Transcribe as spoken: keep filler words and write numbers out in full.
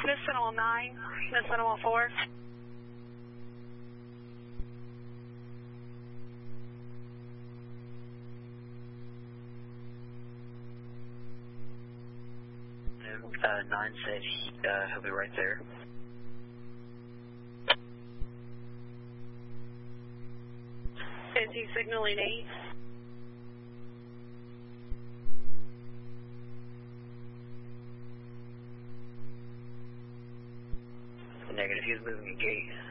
Miss Sentinel nine, Miss Sentinel four. Uh, nine said he, uh, he'll be right there. Is he signaling eight? Negative, he was moving a gate.